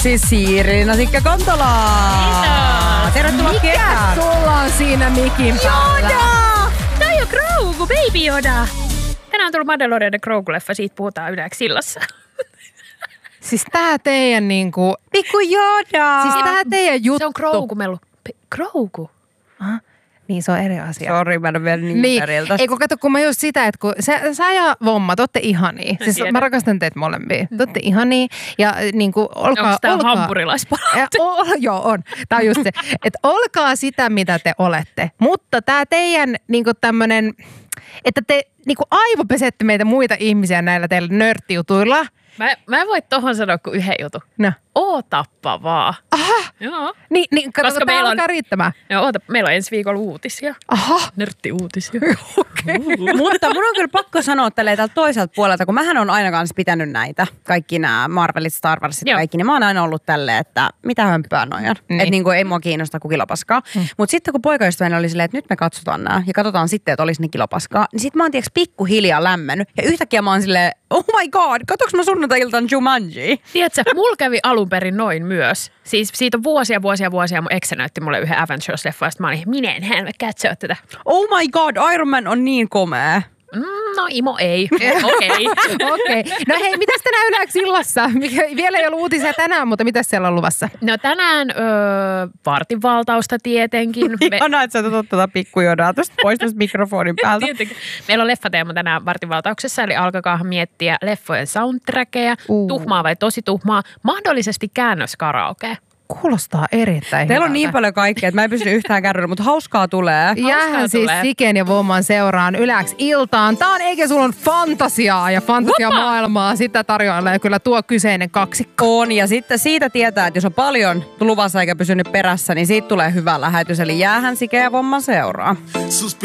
Siis Siiriina Sikka Kontola. Kiitos. Tervetuloa Mikä kiertään. sulla on siinä mikin päällä? Joda! Tää on jo Grogu, Baby Yoda. Tänään on tullut Mandalorian Grogu-leffa, siitä puhutaan yleensä illassa. Siis tää teidän niinku... Pikku Yoda. Siis tää teidän juttu. Se on Grogu-mellu. Grogu? Niin se on eri asia. Sori, mä en ole vielä niin periltä. Ei kun kato, kun mä just sitä, että kun sä ja Vomma, te ootte ihania. Siis tiedän. mä rakastan teitä molempia. Te ootte ihania ja niinku olkaa... Onko tää olkaa. hampurilaispalaute? Joo, on. Tää on just se, että olkaa sitä, mitä te olette. Mutta tää teidän niinku tämmönen, että te niinku aivopesette meitä muita ihmisiä näillä teillä nörttijutuilla. Mä en voi tohon sanoa kuin yhden jutun. No. Ootappa vaan. Aha. Joo. Niin kato, Koska tää meillä alkaa on- riittämään. Joo, meillä on ensi viikolla uutisia. Aha. Nörttiuutisia. Mutta mun on kyllä pakko sanoa tälleen täältä toiselta puolelta, kun mähän on aina kanssa pitänyt näitä. Kaikki nämä Marvelit, Star Warsit, Joo. kaikki. Niin mä oon aina ollut tälleen, että mitä hömpöä noi on. Niin. Että niinku ei mua kiinnosta kuin kilopaskaa. Mutta sitten kun poikaystäväni oli silleen, että nyt me katsotaan nämä ja katsotaan sitten, että olisi ne kilopaskaa. Niin sit mä oon tiiäks pikkuhiljaa lämmennyt. Ja yhtäkkiä mä oon silleen, oh my god, katsoks mä sunnuntai-iltan Jumanji? Tiedätkö, mulla kävi alun perin noin myös. Siis siitä on vuosia. Mun eksä näytti mulle yhden Avengers-leffan, ja sit mä olin, minä en katsoa tätä. Oh my god, Iron Man on niin komea. No Imo ei. Okei. Okei. No hei, mitäs tänään yleensä illassa? Vielä ei ollut uutisia tänään, mutta mitäs siellä on luvassa? No tänään vartinvaltausta tietenkin. Ihanaa, että sä otat tätä pikkujodaa tuosta pois tästä mikrofonin päältä. Tietenkin. Meillä on leffateema tänään vartinvaltauksessa, eli alkakaahan miettiä leffojen soundtrackeja, tuhmaa vai tosi tuhmaa, mahdollisesti käännöskaraokea. Kuulostaa erittäin Teillä on hyvältä. niin paljon kaikkea, että mä en pysty yhtään kärryllä, mutta hauskaa tulee. Jäähän siis tulee. Siken ja Vomman seuraan yläksi iltaan. Tää on Eikä sulla on fantasiaa ja fantasiamaailmaa. Sitä tarjoilee kyllä tuo kyseinen kaksikko. On, ja sitten siitä tietää, että jos on paljon luvassa eikä pysynyt perässä, niin siitä tulee hyvä lähetys. Eli jäähän Sike ja Vomman seuraa.